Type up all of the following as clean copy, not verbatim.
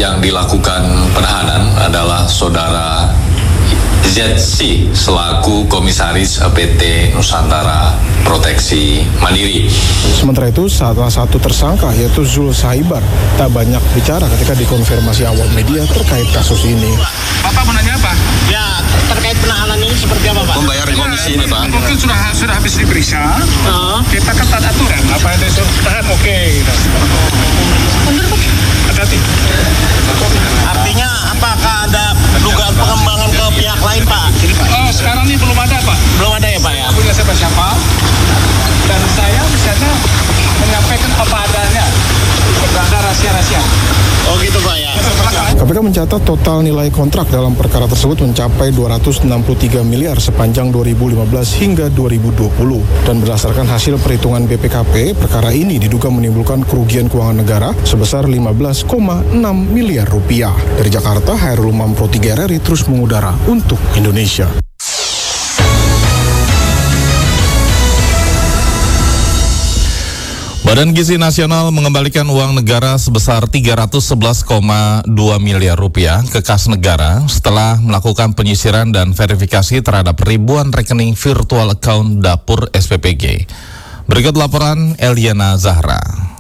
yang dilakukan penahanan adalah saudara ZC selaku Komisaris PT Nusantara Proteksi Mandiri. Sementara itu, salah satu tersangka yaitu Zul Saibar tak banyak bicara ketika dikonfirmasi awak media terkait kasus ini. Bapak mau nanya apa? Ya, terkait penahanan ini seperti apa, Pak? Pembayaran komisi ini, Pak. Mungkin sudah habis diperiksa. Kita ketat aturan. Apa yang disuruh tahan, oke. Hati-hati. Artinya apakah ada dugaan pengembangan ke pihak lain, Pak? Oh, sekarang ini belum ada, Pak. Belum ada ya, Pak ya? Punya siapa-siapa. Dan saya misalnya menyampaikan apa adanya. Tidak ada rahasia-rahasia. Oh gitu, Pak ya? KPK mencatat total nilai kontrak dalam perkara tersebut mencapai 263 miliar sepanjang 2015 hingga 2020. Dan berdasarkan hasil perhitungan BPKP, perkara ini diduga menimbulkan kerugian keuangan negara sebesar 15,6 miliar rupiah. Dari Jakarta, Hairul Umam Pro 3 RRI terus mengudara untuk Indonesia. Badan Gizi Nasional mengembalikan uang negara sebesar 311,2 miliar rupiah ke kas negara setelah melakukan penyisiran dan verifikasi terhadap ribuan rekening virtual account dapur SPPG. Berikut laporan Eliana Zahra.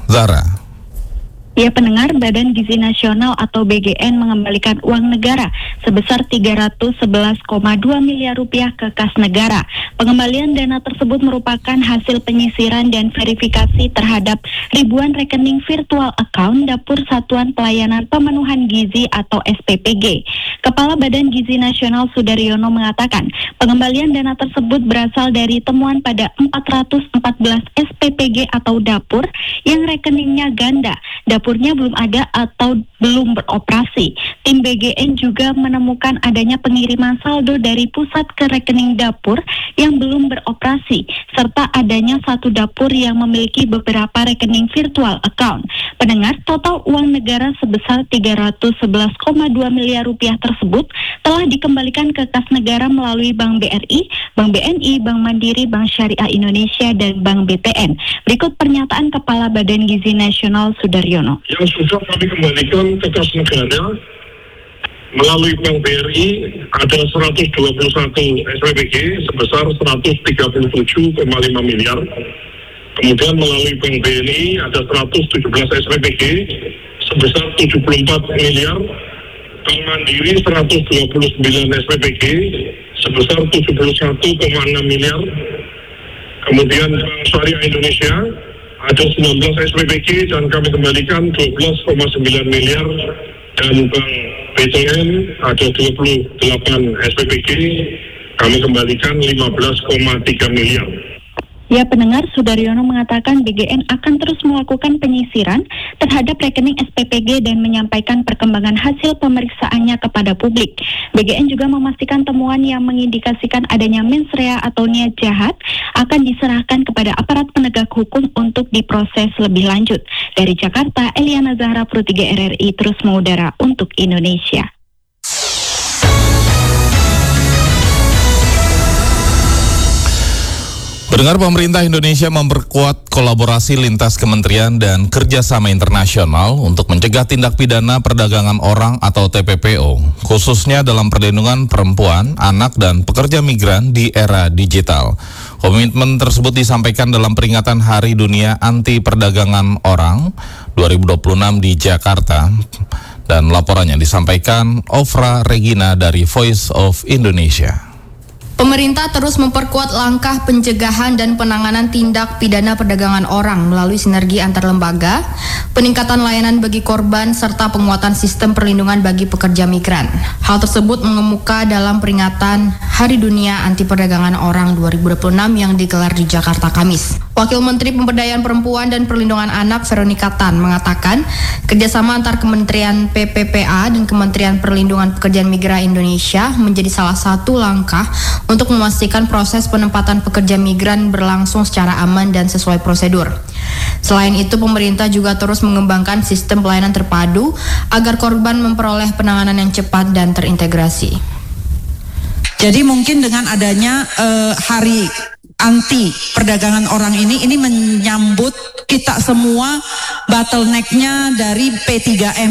Ya, pendengar, Badan Gizi Nasional atau BGN mengembalikan uang negara sebesar 311,2 miliar rupiah ke kas negara. Pengembalian dana tersebut merupakan hasil penyisiran dan verifikasi terhadap ribuan rekening virtual account Dapur Satuan Pelayanan Pemenuhan Gizi atau SPPG. Kepala Badan Gizi Nasional Sudaryono mengatakan, pengembalian dana tersebut berasal dari temuan pada 414 SPPG atau dapur yang rekeningnya ganda. Dapurnya belum ada atau belum beroperasi. Tim BGN juga menemukan adanya pengiriman saldo dari pusat ke rekening dapur yang belum beroperasi, serta adanya satu dapur yang memiliki beberapa rekening virtual account. Pendengar, total uang negara sebesar 311,2 miliar rupiah tersebut telah dikembalikan ke kas negara melalui Bank BRI, Bank BNI, Bank Mandiri, Bank Syariah Indonesia, dan Bank BTN. Berikut pernyataan Kepala Badan Gizi Nasional Sudaryono. Yang sudah kami kembalikan ke kas negara melalui Bank BRI ada 121 SPPG sebesar 137,5 miliar. Kemudian melalui Bank BNI ada 117 SPPG sebesar 74 miliar. Bank Mandiri 129 SPPG sebesar 71,6 miliar. Kemudian Bank Syariah Indonesia ada 19 SPPG dan kami kembalikan 12,9 miliar, dan Bank BTN ada 28 SPPG, kami kembalikan 15,3 miliar. Ya, pendengar, Sudaryono mengatakan BGN akan terus melakukan penyisiran terhadap rekening SPPG dan menyampaikan perkembangan hasil pemeriksaannya kepada publik. BGN juga memastikan temuan yang mengindikasikan adanya mens rea atau niat jahat akan diserahkan kepada aparat penegak hukum untuk diproses lebih lanjut. Dari Jakarta, Eliana Zahra Pro 3 RRI terus mengudara untuk Indonesia. Pendengar, pemerintah Indonesia memperkuat kolaborasi lintas kementerian dan kerjasama internasional untuk mencegah tindak pidana perdagangan orang atau TPPO, khususnya dalam perlindungan perempuan, anak, dan pekerja migran di era digital. Komitmen tersebut disampaikan dalam peringatan Hari Dunia Anti Perdagangan Orang 2026 di Jakarta, dan laporannya disampaikan Ofra Regina dari Voice of Indonesia. Pemerintah terus memperkuat langkah pencegahan dan penanganan tindak pidana perdagangan orang melalui sinergi antar lembaga, peningkatan layanan bagi korban, serta penguatan sistem perlindungan bagi pekerja migran. Hal tersebut mengemuka dalam peringatan Hari Dunia Anti Perdagangan Orang 2026 yang digelar di Jakarta Kamis. Wakil Menteri Pemberdayaan Perempuan dan Perlindungan Anak Veronica Tan mengatakan, kerjasama antar Kementerian PPPA dan Kementerian Perlindungan Pekerjaan Migran Indonesia menjadi salah satu langkah untuk memastikan proses penempatan pekerja migran berlangsung secara aman dan sesuai prosedur. Selain itu, pemerintah juga terus mengembangkan sistem pelayanan terpadu agar korban memperoleh penanganan yang cepat dan terintegrasi. Jadi mungkin dengan adanya hari anti perdagangan orang ini menyambut kita semua bottleneck-nya dari P3M